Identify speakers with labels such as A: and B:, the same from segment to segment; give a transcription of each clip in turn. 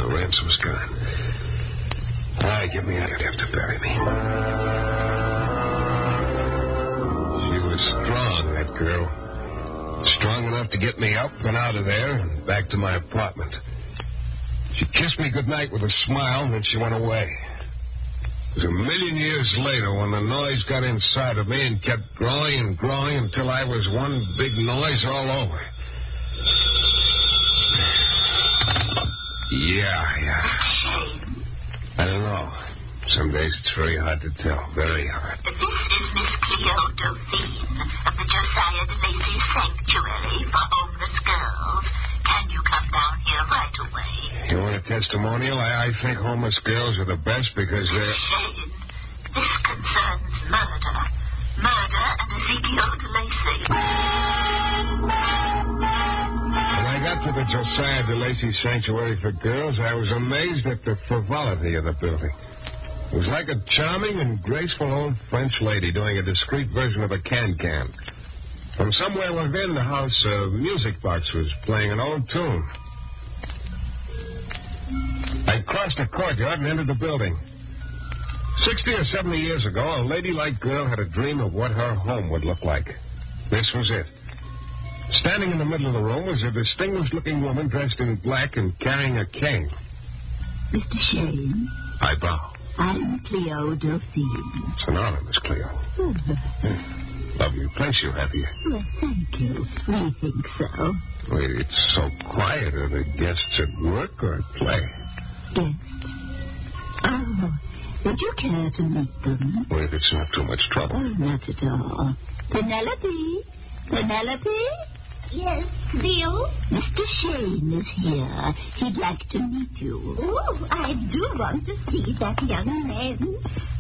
A: The ransom's gone. All right, get me out. You'd have to bury me. She was strong, that girl. Strong enough to get me up and out of there and back to my apartment. She kissed me goodnight with a smile, and then she went away. It was a million years later when the noise got inside of me and kept growing and growing until I was one big noise all over. Yeah.
B: Shame.
A: I don't know. Some days it's very hard to tell. Very hard.
B: This is Miss Cleo Dauphine of the Josiah DeLacy Sanctuary for Homeless Girls. Can you come down here right away?
A: You want a testimonial? I think homeless girls are the best because they're...
B: Shane, this concerns murder. Murder and Ezekiel DeLacy.
A: When I got to the Josiah DeLacy Sanctuary for Girls, I was amazed at the frivolity of the building. It was like a charming and graceful old French lady doing a discreet version of a can-can. From somewhere within the house, a music box was playing an old tune. I crossed a courtyard and entered the building. 60 or 70 years ago, a ladylike girl had a dream of what her home would look like. This was it. Standing in the middle of the room was a distinguished-looking woman dressed in black and carrying a cane.
C: Mr. Shane.
A: I bow.
C: I'm Cleo Dauphine.
A: It's an honor, Miss Cleo. Lovely place you have here.
C: Well, thank you. We think so.
A: Wait, it's so quiet. Are the guests at work or at play?
C: Guests? Oh, would you care to meet them?
A: Well, if it's not too much trouble.
C: Oh, not at all. Penelope? Penelope?
B: Yes, Cleo?
C: Mr. Shane is here. He'd like to meet you.
B: Oh, I do want to see that young man.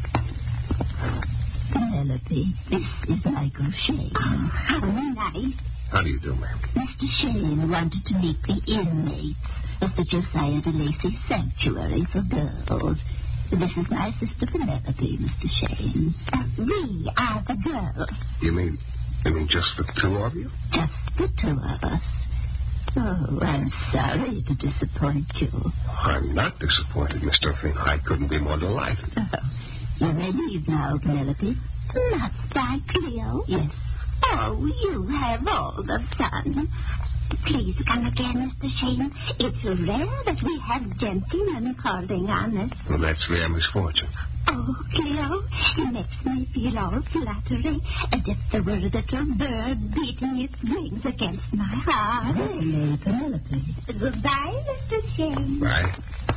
C: Penelope, this is Michael Shane.
B: Oh, how nice.
A: How do you do, ma'am?
C: Mr. Shane wanted to meet the inmates of the Josiah DeLacy Sanctuary for Girls. This is my sister Penelope, Mr. Shane.
B: We are the girls.
A: You mean just the two of you?
C: Just the two of us. Oh, I'm sorry to disappoint you.
A: I'm not disappointed, Miss Dauphine. I couldn't be more delighted.
C: Oh, you may leave now, Penelope.
B: Not by Cleo?
C: Yes.
B: Oh, you have all the fun. Please come again, Mr. Shane. It's rare that we have gentlemen calling on us.
A: Well, that's their misfortune.
B: Oh, Cleo, it makes me feel all fluttery, as if there were a little bird beating its wings against my heart.
C: Really, Penelope.
B: Goodbye, Mr. Shane.
A: Bye.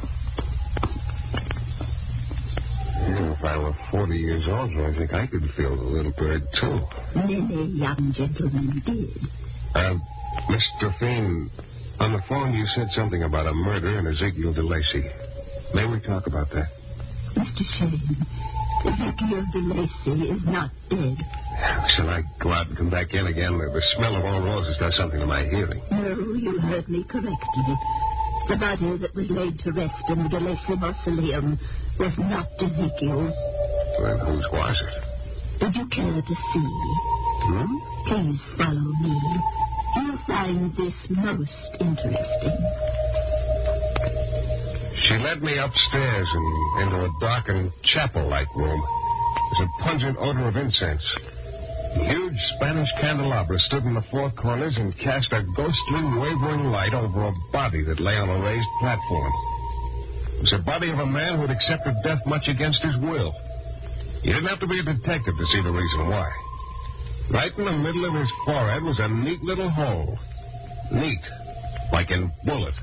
A: If I were 40 years old, I think I could feel the little bird, too.
C: Many young gentlemen did.
A: Miss Dauphine, on the phone you said something about a murder in Ezekiel DeLacy. May we talk about that?
C: Mr. Shane, Ezekiel DeLacy is not dead.
A: Shall I go out and come back in again? The smell of old roses does something to my hearing.
C: No, you heard me correctly. The body that was laid to rest in the DeLacy Mausoleum was not Ezekiel's.
A: Then whose was it?
C: Would you care to see? Please follow me. You'll find this most interesting.
A: She led me upstairs and into a darkened chapel-like room. There's a pungent odor of incense. Huge Spanish candelabra stood in the four corners and cast a ghostly, wavering light over a body that lay on a raised platform. It was the body of a man who had accepted death much against his will. You didn't have to be a detective to see the reason why. Right in the middle of his forehead was a neat little hole. Neat, like in bullet.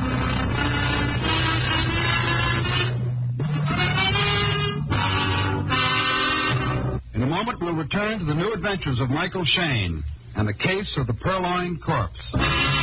D: In a moment, we'll return to the new adventures of Michael Shane and the case of the Purloined Corpse.